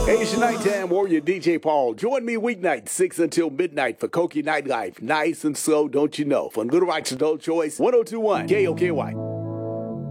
Hey, it's your nighttime warrior, DJ Paul. Join me weeknight, 6 until midnight for Koki Nightlife. Nice and slow, don't you know? From Little Rock's Adult Choice, 1021 KOKY.